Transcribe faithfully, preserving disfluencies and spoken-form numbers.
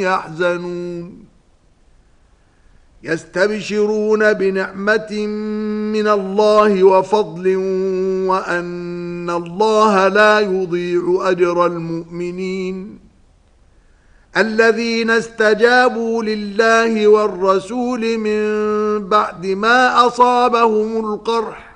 يحزنون يستبشرون بنعمة من الله وفضل وأن الله لا يضيع أجر المؤمنين الذين استجابوا لله والرسول من بعد ما أصابهم القرح